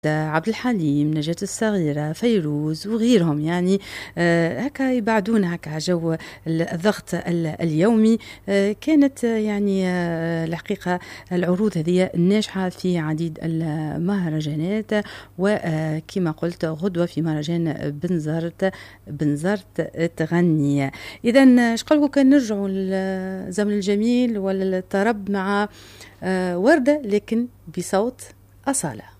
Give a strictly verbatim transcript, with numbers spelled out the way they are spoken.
عبد الحليم، نجاة الصغيرة، فيروز وغيرهم، يعني آه، هكا يبعدونا هكا على جو الضغط ال- اليومي. آه، كانت آه، يعني آه، الحقيقة العروض هذه ناجحة في عديد المهرجانات، وكما قلت غدوة في مهرجان بنزرت بنزرت تغني. إذا شقلكم كان نرجعوا للزمن الجميل ولا الطرب مع آه، وردة، لكن بصوت أصالة.